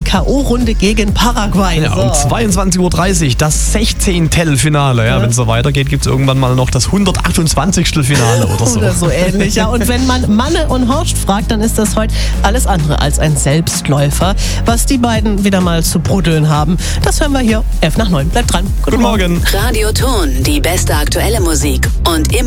K.O.-Runde gegen Paraguay. Ja, um 22.30 Uhr das 16. Finale. Ja, wenn es so weitergeht, gibt es irgendwann mal noch das 128. Finale oder so. Oder so ähnlich. Ja. Und wenn man Manne und Horst fragt, dann ist das heute alles andere als ein Selbstläufer. Was die beiden wieder mal zu bruddeln haben, das hören wir hier 8:55. Bleibt dran. Guten Morgen. Radioton, die beste aktuelle Musik und immer